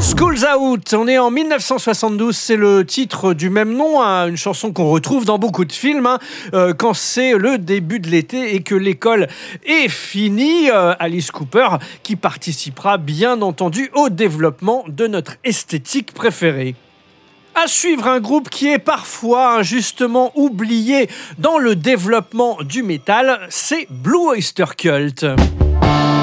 School's Out, on est en 1972, c'est le titre du même nom, hein, une chanson qu'on retrouve dans beaucoup de films, quand c'est le début de l'été et que l'école est finie. Alice Cooper qui participera bien entendu au développement de notre esthétique préférée. À suivre, un groupe qui est parfois injustement oublié dans le développement du métal, c'est Blue Oyster Cult.